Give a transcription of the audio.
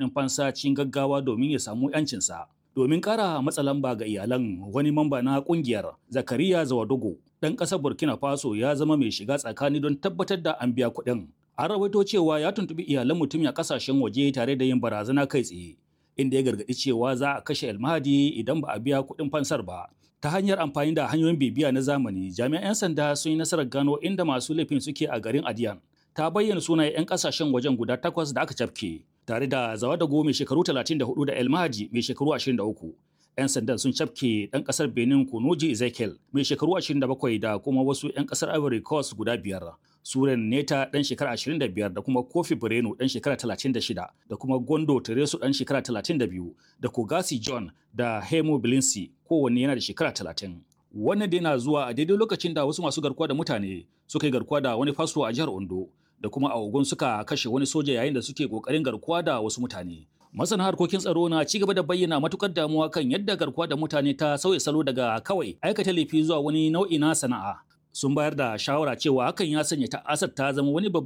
kuɗin fansa cikin gaggawa domin ya samu 'yancinsa. Domin ƙara matsa lamba ga iyalan, wani mamba na ƙungiyar, Zakariya Zawadogo, ɗan ƙasar Burkina Faso, ya zama mai shiga tsakani don tabbatar da an biya kuɗin. An rawaito cewa ya tuntuɓi iyalan mutumin a ƙasashen waje tare da yin barazana kai tsaye, inda ya gargaɗi cewa za a kashe El Mahdi idan ba a biya kuɗin fansar ba. Ta hanyar amfani da hanyoyin bibiya na zamani, jami'an 'yan sanda sun yi nasarar gano inda masu laifin suke a garin Adiyan. Ta bayyana sunayen 'yan kasashen wajen guda 8 da aka cafke, tare da Zawadago mai shekaru 34 da El Mahdi mai shekaru 23. 'Yan sandan sun cafke ɗan ƙasar Benin Kunoji Ezekiel mai shekaru 27 da kuma wasu 'yan ƙasar Ivory Coast guda 5. Suren Neta ɗan shekara 25 da kuma Kofi Breno ɗan shekara 36 da kuma Gondo Teresu ɗan shekara 32 da Kogasi John da Hemo Bilinsi kowanne yana da shekara 30. Wannan dai na zuwa a daidai lokacin da wasu masu garkuwa da mutane suka yi garkuwa da wani fasto a jihar Ondo da kuma a Ogun suka kashe wani soja yayin da suke kokarin garkuwa da wasu mutane. Masana harkokin tsaro na ci gaba da bayyana matukar damuwa kan yadda garkuwa da mutane ta sauya salo daga kawai aikata laifi zuwa wani nau'i na sana'a. Sun bayar da shawara cewa hakan ya sanya ta'asar ta zama wani babban